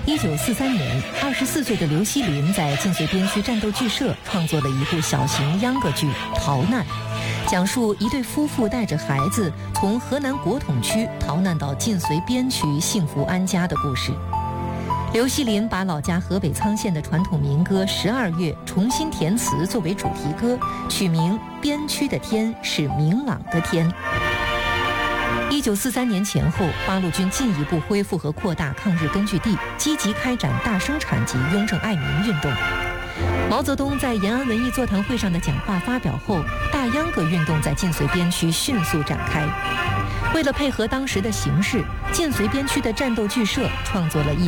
1943年，24岁的刘锡林在晋绥边区战斗剧社创作了一部小型秧歌剧《逃难》，讲述一对夫妇带着孩子从河南国统区逃难到晋绥边区幸福安家的故事。刘锡林把老家河北沧县的传统民歌《12月》重新填词作为主题歌，取名《边区的天是明朗的天》。1943年前后，八路军进一步恢复和扩大抗日根据地，积极开展大生产及雍正爱民运动。毛泽东在延安文艺座谈会上的讲话发表后，大秧歌运动在晋绥边区迅速展开。为了配合当时的形势，晋绥边区的战斗剧社创作了